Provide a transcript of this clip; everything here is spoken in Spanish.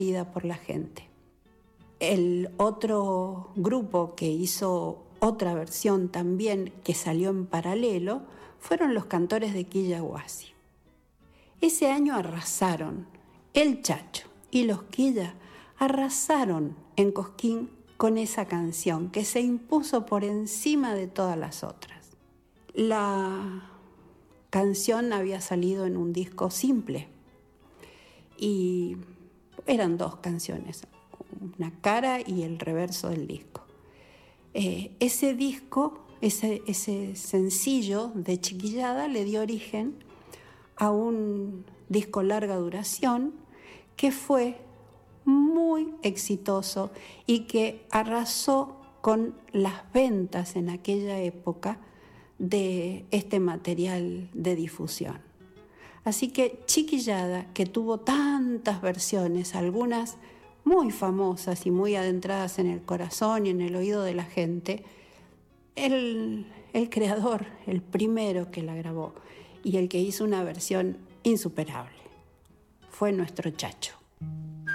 por la gente. El otro grupo que hizo otra versión también que salió en paralelo fueron los Cantores de Quilla Huasi. Ese año arrasaron, el Chacho y los Quilla arrasaron en Cosquín con esa canción que se impuso por encima de todas las otras. La canción había salido en un disco simple y eran dos canciones, una cara y el reverso del disco. Ese disco, ese sencillo de Chiquillada le dio origen a un disco larga duración que fue muy exitoso y que arrasó con las ventas en aquella época de este material de difusión. Así que Chiquillada, que tuvo tantas versiones, algunas muy famosas y muy adentradas en el corazón y en el oído de la gente, el creador, el primero que la grabó y el que hizo una versión insuperable, fue nuestro Chacho.